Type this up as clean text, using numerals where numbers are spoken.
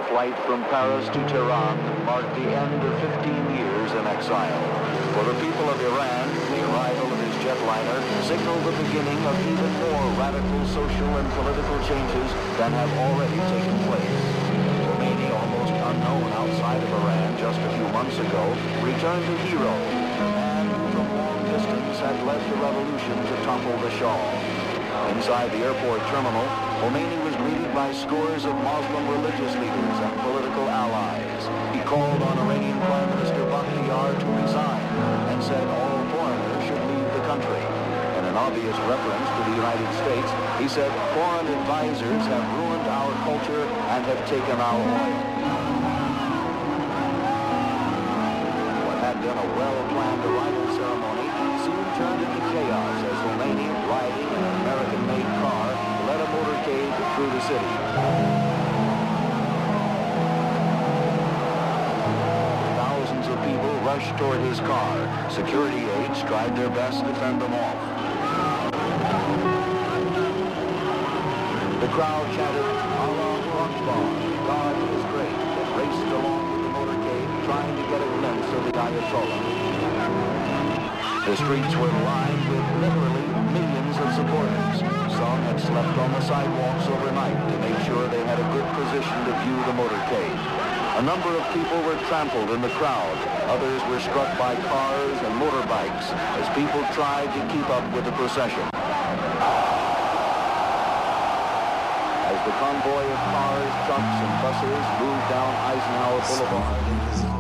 flight from Paris to Tehran marked the end of 15 years in exile. For the people of Iran, the arrival of his jetliner signaled the beginning of even more radical social and political changes than have already taken place. Khomeini, almost unknown outside of Iran just a few months ago, returned a hero, a man who from long distance had led the revolution to topple the Shah. Inside the airport terminal, Khomeini was greeted by scores of Muslim religious leaders and political allies. He called on Iranian Prime Minister Bakhtiyar to resign and said all foreigners should leave the country. In an obvious reference to the United States, he said foreign advisors have ruined our culture and have taken our oil. What had been a well-planned arrival ceremony soon turned into chaos as Khomeini, riding in an American-made car, led a motorcade through the city. Thousands of people rushed toward his car. Security aides tried their best to fend them off. The crowd chanted, "Allahu Akbar, God is great," and raced along with the motorcade, trying to get a glimpse of the Ayatollah. The streets were lined with literally millions of supporters. Some had slept on the sidewalks overnight to make sure they had a good position to view the motorcade. A number of people were trampled in the crowd. Others were struck by cars and motorbikes as people tried to keep up with the procession. As the convoy of cars, trucks, and buses moved down Eisenhower Boulevard into the